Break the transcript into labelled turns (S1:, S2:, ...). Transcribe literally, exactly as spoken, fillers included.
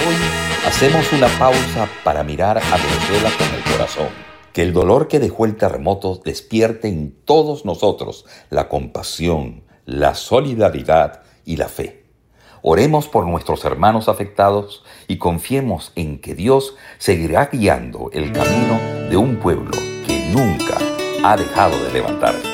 S1: Hoy hacemos una pausa para mirar a Venezuela con el corazón. Que el dolor que dejó el terremoto despierte en todos nosotros la compasión, la solidaridad y la fe. Oremos por nuestros hermanos afectados y confiemos en que Dios seguirá guiando el camino de un pueblo que nunca ha dejado de levantarse.